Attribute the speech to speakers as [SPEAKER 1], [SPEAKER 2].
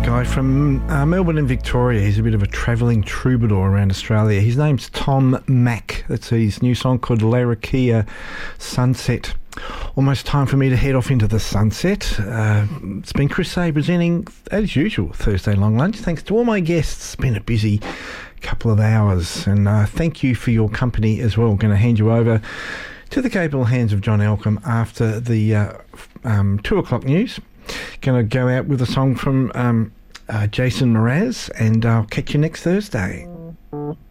[SPEAKER 1] Guy from Melbourne in Victoria. He's a bit of a travelling troubadour around Australia. His name's Tom Mack. That's his new song called Larrakia Sunset. Almost time for me to head off into the sunset. It's been Chris Say presenting, as usual, Thursday Long Lunch. Thanks to all my guests. It's been a busy couple of hours, and thank you for your company as well. I'm going to hand you over to the capable hands of John Elcombe after the 2 o'clock news. Going to go out with a song from Jason Mraz, and I'll catch you next Thursday.